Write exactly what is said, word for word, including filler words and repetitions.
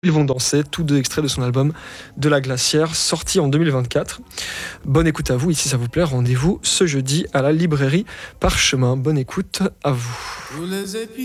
Ils vont danser, tous deux extraits de son album De la glacière, sorti en deux mille vingt-quatre. Bonne écoute à vous, et si ça vous plaît, rendez-vous ce jeudi à la librairie Parchemin. Bonne écoute à vous.